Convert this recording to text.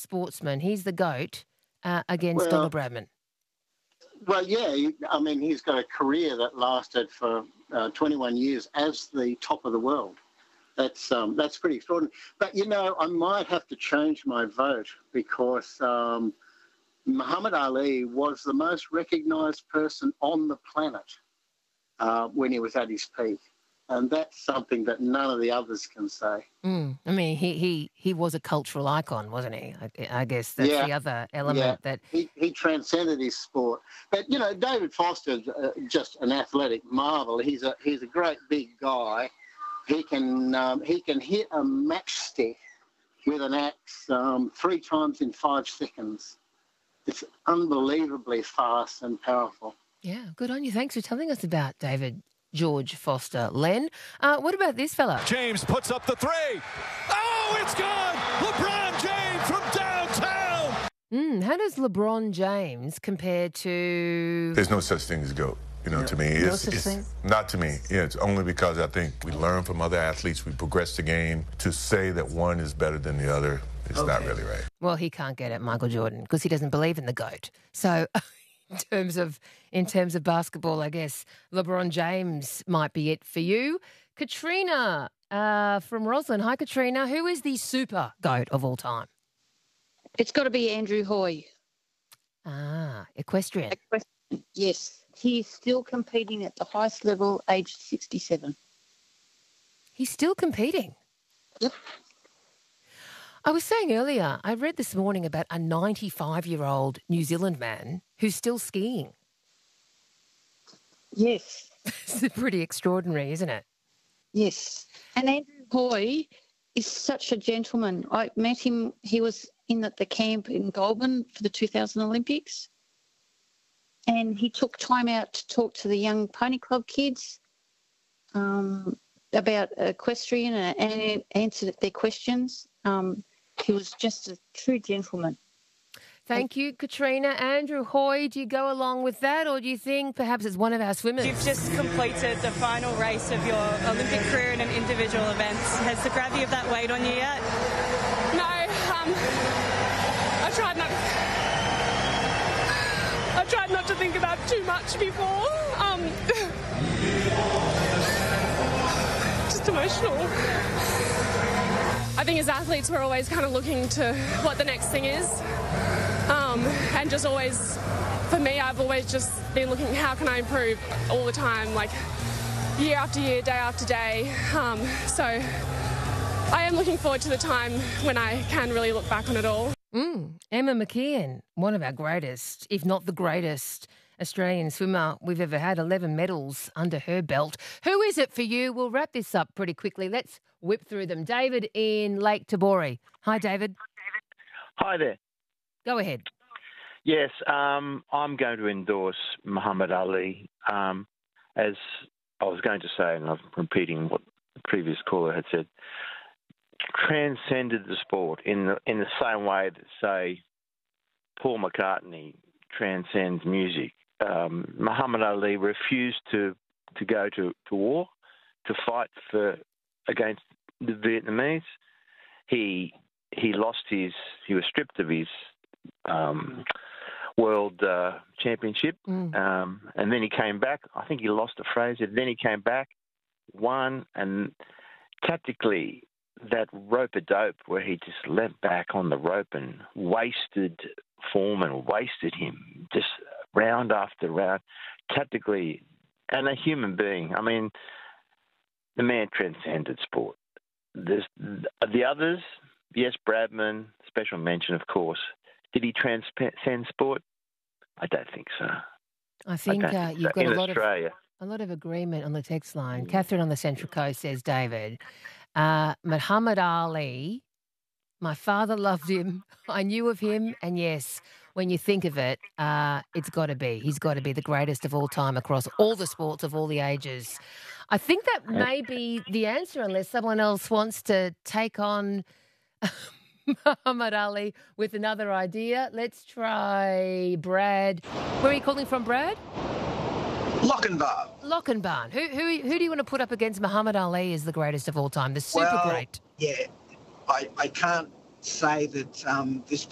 sportsman. He's the GOAT against Well, Donald Bradman. Well, yeah, I mean, he's got a career that lasted for 21 years as the top of the world. That's pretty extraordinary. But, I might have to change my vote because Muhammad Ali was the most recognised person on the planet when he was at his peak. And that's something that none of the others can say. I mean, he was a cultural icon, wasn't he? I guess that's the other element that... He transcended his sport. But, David Foster, just an athletic marvel. He's a great big guy. He can hit a matchstick with an axe 3 times in 5 seconds. It's unbelievably fast and powerful. Yeah, good on you. Thanks for telling us about David George Foster. Len, what about this fella? James puts up the 3. Oh, it's gone! LeBron James from downtown! How does LeBron James compare to... There's no such thing as GOAT. To me, it's not to me. Yeah, it's only because I think we learn from other athletes. We progress the game. To say that one is better than the other is not really right. Well, he can't get at Michael Jordan because he doesn't believe in the GOAT. So in terms of basketball, I guess LeBron James might be it for you. Katrina from Roslyn. Hi, Katrina. Who is the super GOAT of all time? It's got to be Andrew Hoy. Equestrian. Yes. He's still competing at the highest level, aged 67. He's still competing? Yep. I was saying earlier, I read this morning about a 95-year-old New Zealand man who's still skiing. Yes. It's pretty extraordinary, isn't it? Yes. And Andrew Hoy is such a gentleman. I met him, he was in at the camp in Goulburn for the 2000 Olympics. And he took time out to talk to the young pony club kids about equestrian and answered their questions. He was just a true gentleman. Thank you, Katrina. Andrew Hoy, do you go along with that, or do you think perhaps it's one of our swimmers? You've just completed the final race of your Olympic career in an individual event. Has the gravity of that weighed on you yet? No, I tried not to think about too much before. Just emotional. I think as athletes we're always kind of looking to what the next thing is. And just always, for me, I've always just been looking, how can I improve all the time, like year after year, day after day. So I am looking forward to the time when I can really look back on it all. Emma McKeon, one of our greatest, if not the greatest, Australian swimmer we've ever had, 11 medals under her belt. Who is it for you? We'll wrap this up pretty quickly. Let's whip through them. David in Lake Tabori. Hi, David. Hi there. Go ahead. Yes, I'm going to endorse Muhammad Ali. As I was going to say, and I'm repeating what the previous caller had said, transcended the sport in the same way that, say, Paul McCartney transcends music. Muhammad Ali refused to go to war, to fight against the Vietnamese. He was stripped of his world championship, and then he came back. I think he lost to Fraser. Then he came back, won, and tactically that rope-a-dope where he just leant back on the rope and wasted Foreman, wasted him just round after round, tactically, and a human being. I mean, the man transcended sport. There's the others, yes, Bradman, special mention, of course. Did he transcend sport? I don't think so. I think you've got a lot of agreement on the text line. Catherine on the Central Coast says, David, Muhammad Ali, my father loved him. I knew of him. And yes, when you think of it, it's got to be. He's got to be the greatest of all time across all the sports of all the ages. I think that may be the answer unless someone else wants to take on Muhammad Ali with another idea. Let's try Brad. Where are you calling from, Brad? Lochinvarn. Lochinvarn. Who do you want to put up against Muhammad Ali as the greatest of all time, the super great? Yeah, I can't say that this